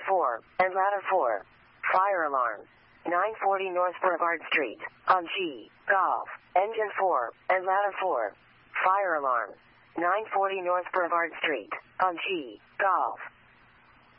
4, and ladder 4. Fire alarm. 940 North Brevard Street, on G, Golf, engine 4, and ladder 4. Fire alarm. 940 North Brevard Street, on G, Golf.